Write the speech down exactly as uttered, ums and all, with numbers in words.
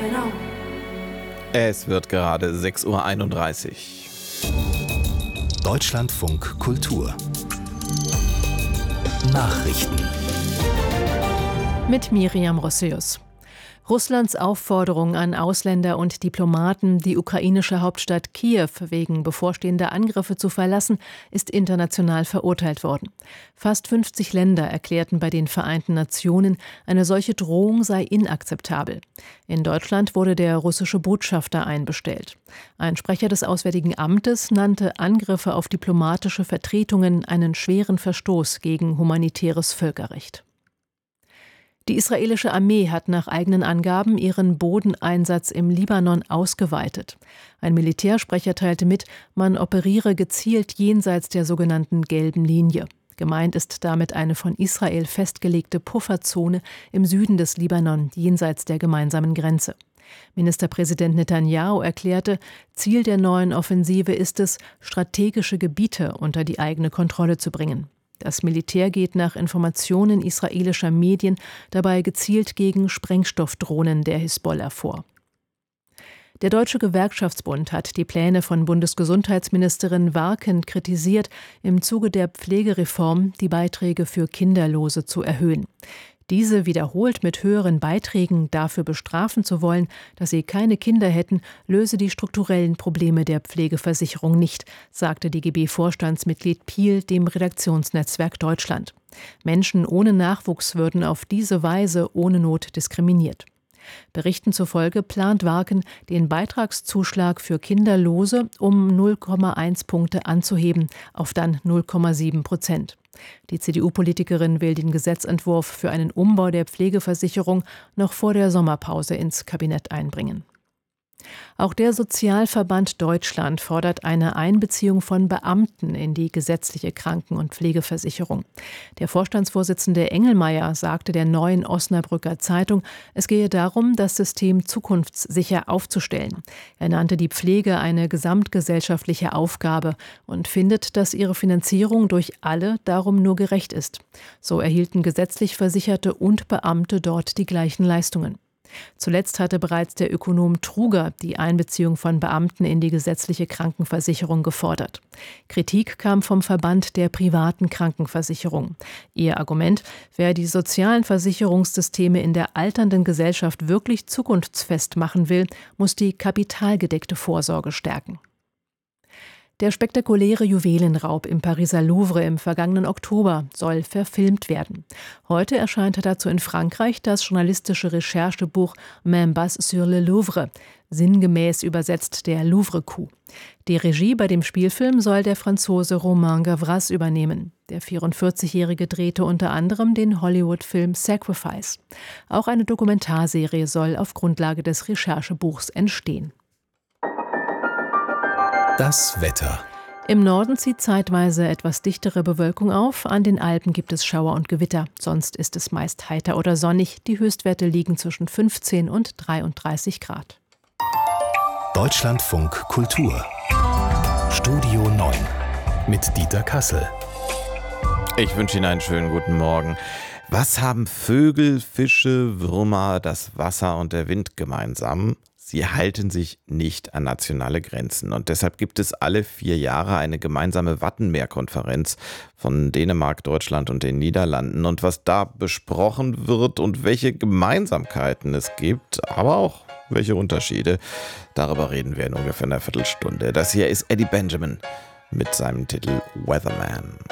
Es wird gerade sechs Uhr einunddreißig. Deutschlandfunk Kultur Nachrichten mit Miriam Rossius. Russlands Aufforderung an Ausländer und Diplomaten, die ukrainische Hauptstadt Kiew wegen bevorstehender Angriffe zu verlassen, ist international verurteilt worden. Fast fünfzig Länder erklärten bei den Vereinten Nationen, eine solche Drohung sei inakzeptabel. In Deutschland wurde der russische Botschafter einbestellt. Ein Sprecher des Auswärtigen Amtes nannte Angriffe auf diplomatische Vertretungen einen schweren Verstoß gegen humanitäres Völkerrecht. Die israelische Armee hat nach eigenen Angaben ihren Bodeneinsatz im Libanon ausgeweitet. Ein Militärsprecher teilte mit, man operiere gezielt jenseits der sogenannten gelben Linie. Gemeint ist damit eine von Israel festgelegte Pufferzone im Süden des Libanon, jenseits der gemeinsamen Grenze. Ministerpräsident Netanyahu erklärte, Ziel der neuen Offensive ist es, strategische Gebiete unter die eigene Kontrolle zu bringen. Das Militär geht nach Informationen israelischer Medien dabei gezielt gegen Sprengstoffdrohnen der Hisbollah vor. Der Deutsche Gewerkschaftsbund hat die Pläne von Bundesgesundheitsministerin Warken kritisiert, im Zuge der Pflegereform die Beiträge für Kinderlose zu erhöhen. Diese wiederholt mit höheren Beiträgen dafür bestrafen zu wollen, dass sie keine Kinder hätten, löse die strukturellen Probleme der Pflegeversicherung nicht, sagte D G B-Vorstandsmitglied Piel dem Redaktionsnetzwerk Deutschland. Menschen ohne Nachwuchs würden auf diese Weise ohne Not diskriminiert. Berichten zufolge plant Warken, den Beitragszuschlag für Kinderlose um null Komma eins Punkte anzuheben, auf dann null Komma sieben Prozent. Die C D U-Politikerin will den Gesetzentwurf für einen Umbau der Pflegeversicherung noch vor der Sommerpause ins Kabinett einbringen. Auch der Sozialverband Deutschland fordert eine Einbeziehung von Beamten in die gesetzliche Kranken- und Pflegeversicherung. Der Vorstandsvorsitzende Engelmeier sagte der Neuen Osnabrücker Zeitung, es gehe darum, das System zukunftssicher aufzustellen. Er nannte die Pflege eine gesamtgesellschaftliche Aufgabe und findet, dass ihre Finanzierung durch alle darum nur gerecht ist. So erhielten gesetzlich Versicherte und Beamte dort die gleichen Leistungen. Zuletzt hatte bereits der Ökonom Truger die Einbeziehung von Beamten in die gesetzliche Krankenversicherung gefordert. Kritik kam vom Verband der privaten Krankenversicherung. Ihr Argument, wer die sozialen Versicherungssysteme in der alternden Gesellschaft wirklich zukunftsfest machen will, muss die kapitalgedeckte Vorsorge stärken. Der spektakuläre Juwelenraub im Pariser Louvre im vergangenen Oktober soll verfilmt werden. Heute erscheint dazu in Frankreich das journalistische Recherchebuch Main basse sur le Louvre, sinngemäß übersetzt der Louvre-Coup. Die Regie bei dem Spielfilm soll der Franzose Romain Gavras übernehmen. Der vierundvierzigjährige drehte unter anderem den Hollywood-Film Sacrifice. Auch eine Dokumentarserie soll auf Grundlage des Recherchebuchs entstehen. Das Wetter. Im Norden zieht zeitweise etwas dichtere Bewölkung auf. An den Alpen gibt es Schauer und Gewitter. Sonst ist es meist heiter oder sonnig. Die Höchstwerte liegen zwischen fünfzehn und dreiunddreißig Grad. Deutschlandfunk Kultur. Studio neun mit Dieter Kassel. Ich wünsche Ihnen einen schönen guten Morgen. Was haben Vögel, Fische, Würmer, das Wasser und der Wind gemeinsam? Sie halten sich nicht an nationale Grenzen und deshalb gibt es alle vier Jahre eine gemeinsame Wattenmeerkonferenz von Dänemark, Deutschland und den Niederlanden. Und was da besprochen wird und welche Gemeinsamkeiten es gibt, aber auch welche Unterschiede, darüber reden wir in ungefähr einer Viertelstunde. Das hier ist Eddie Benjamin mit seinem Titel Weatherman.